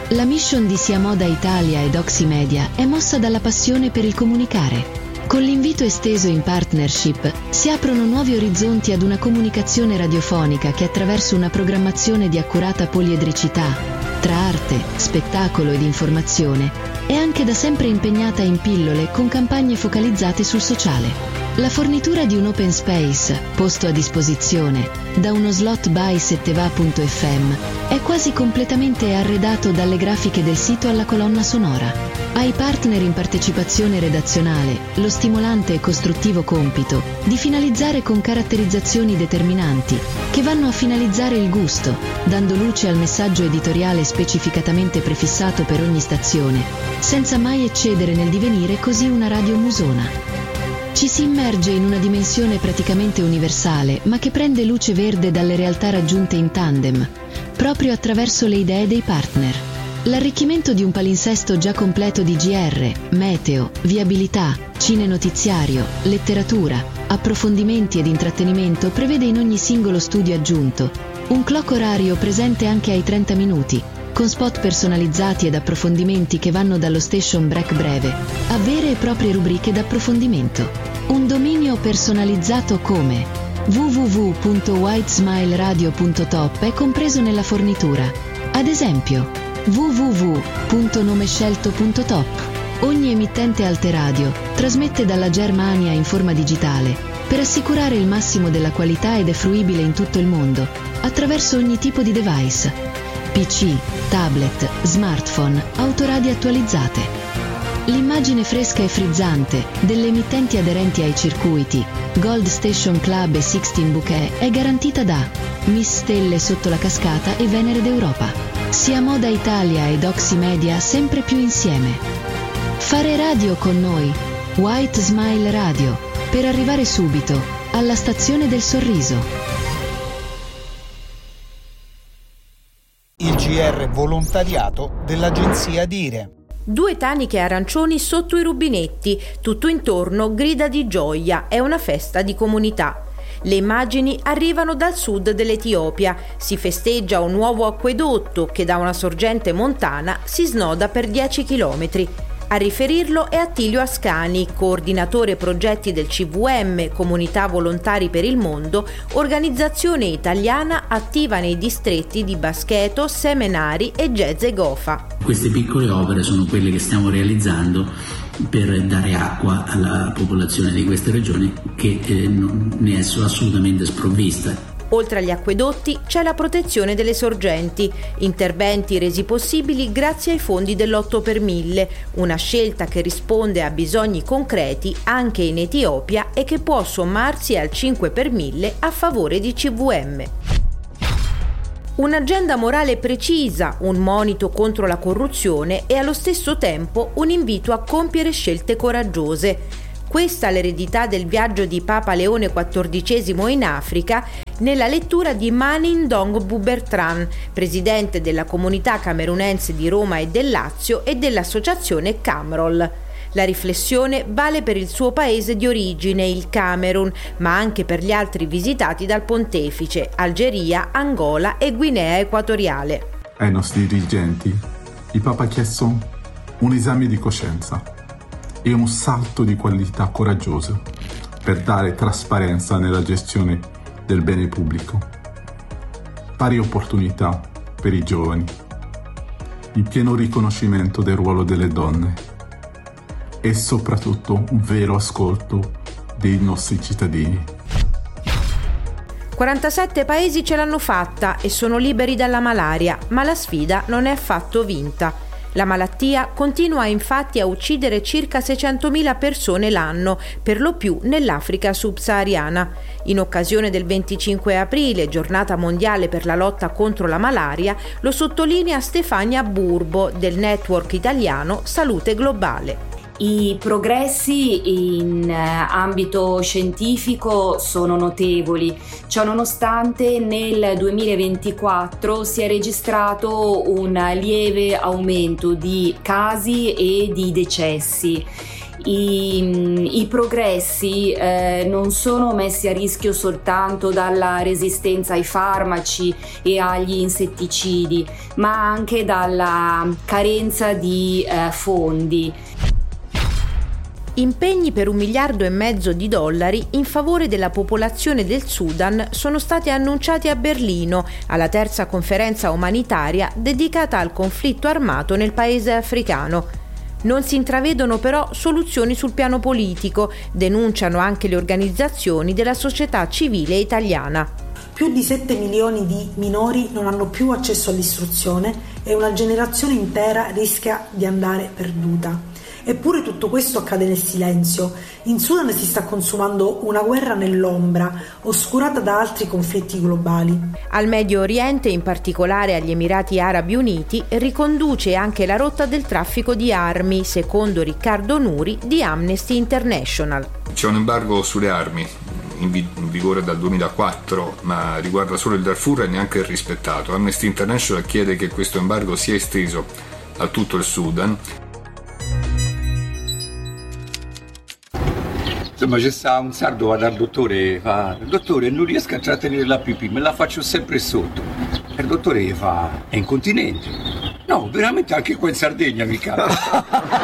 La mission di Sia Moda Italia ed Oximedia è mossa dalla passione per il comunicare. Con l'invito esteso in partnership si aprono nuovi orizzonti ad una comunicazione radiofonica che attraverso una programmazione di accurata poliedricità, tra arte, spettacolo ed informazione, è anche da sempre impegnata in pillole con campagne focalizzate sul sociale. La fornitura di un open space, posto a disposizione, da uno slot by setteva.fm, è quasi completamente arredato dalle grafiche del sito alla colonna sonora. Ai partner in partecipazione redazionale lo stimolante e costruttivo compito di finalizzare con caratterizzazioni determinanti che vanno a finalizzare il gusto, dando luce al messaggio editoriale specificatamente prefissato per ogni stazione, senza mai eccedere nel divenire così una radio musona. Ci si immerge in una dimensione praticamente universale, ma che prende luce verde dalle realtà raggiunte in tandem, proprio attraverso le idee dei partner. L'arricchimento di un palinsesto già completo di GR, meteo, viabilità, cine-notiziario, letteratura, approfondimenti ed intrattenimento prevede in ogni singolo studio aggiunto un clock orario presente anche ai 30 minuti, con spot personalizzati ed approfondimenti che vanno dallo station break breve a vere e proprie rubriche d'approfondimento. Un dominio personalizzato come www.whitesmileradio.top è compreso nella fornitura. Ad esempio, www.nomescelto.top. Ogni emittente Alteradio trasmette dalla Germania in forma digitale per assicurare il massimo della qualità ed è fruibile in tutto il mondo attraverso ogni tipo di device: PC, tablet, smartphone, autoradio attualizzate. L'immagine fresca e frizzante delle emittenti aderenti ai circuiti Gold Station Club e Sixteen Bouquet è garantita da Miss Stelle sotto la cascata e Venere d'Europa. Sia Moda Italia ed Oximedia sempre più insieme. Fare radio con noi, White Smile Radio, per arrivare subito alla stazione del sorriso. Il GR volontariato dell'agenzia Dire. 2 taniche arancioni sotto i rubinetti, tutto intorno grida di gioia, è una festa di comunità. Le immagini arrivano dal sud dell'Etiopia, si festeggia un nuovo acquedotto che da una sorgente montana si snoda per 10 chilometri. A riferirlo è Attilio Ascani, coordinatore progetti del CVM, Comunità Volontari per il Mondo, organizzazione italiana attiva nei distretti di Bascheto, Semenari e Geze Gofa. Queste piccole opere sono quelle che stiamo realizzando per dare acqua alla popolazione di queste regioni che ne è assolutamente sprovvista. Oltre agli acquedotti c'è la protezione delle sorgenti, interventi resi possibili grazie ai fondi dell'8 per 1000, una scelta che risponde a bisogni concreti anche in Etiopia e che può sommarsi al 5 per 1000 a favore di CVM. Un'agenda morale precisa, un monito contro la corruzione e allo stesso tempo un invito a compiere scelte coraggiose. Questa è l'eredità del viaggio di Papa Leone XIV in Africa nella lettura di Manin Dong Bubertran, presidente della comunità camerunense di Roma e del Lazio e dell'associazione Camrol. La riflessione vale per il suo paese di origine, il Camerun, ma anche per gli altri visitati dal pontefice, Algeria, Angola e Guinea Equatoriale. Ai nostri dirigenti, il Papa ha chiesto un esame di coscienza e un salto di qualità coraggioso per dare trasparenza nella gestione del bene pubblico, pari opportunità per i giovani, il pieno riconoscimento del ruolo delle donne e soprattutto un vero ascolto dei nostri cittadini. 47 paesi ce l'hanno fatta e sono liberi dalla malaria, ma la sfida non è affatto vinta. La malattia continua infatti a uccidere circa 600.000 persone l'anno, per lo più nell'Africa subsahariana. In occasione del 25 aprile, giornata mondiale per la lotta contro la malaria, lo sottolinea Stefania Burbo del network italiano Salute Globale. I progressi in ambito scientifico sono notevoli, ciò nonostante nel 2024 si è registrato un lieve aumento di casi e di decessi. i progressi non sono messi a rischio soltanto dalla resistenza ai farmaci e agli insetticidi, ma anche dalla carenza di fondi. Impegni per $1,5 miliardi in favore della popolazione del Sudan sono stati annunciati a Berlino alla terza conferenza umanitaria dedicata al conflitto armato nel paese africano. Non si intravedono però soluzioni sul piano politico, denunciano anche le organizzazioni della società civile italiana. Più di 7 milioni di minori non hanno più accesso all'istruzione e una generazione intera rischia di andare perduta. Eppure tutto questo accade nel silenzio. In Sudan si sta consumando una guerra nell'ombra, oscurata da altri conflitti globali. Al Medio Oriente, in particolare agli Emirati Arabi Uniti, riconduce anche la rotta del traffico di armi, secondo Riccardo Nuri di Amnesty International. C'è un embargo sulle armi in vigore dal 2004, ma riguarda solo il Darfur e neanche è rispettato. Amnesty International chiede che questo embargo sia esteso a tutto il Sudan. Insomma, c'è sta un sardo, va dal dottore, fa: dottore, non riesco a trattenere la pipì, me la faccio sempre sotto. E il dottore gli fa: è incontinente. No, veramente anche qua in Sardegna mi capita.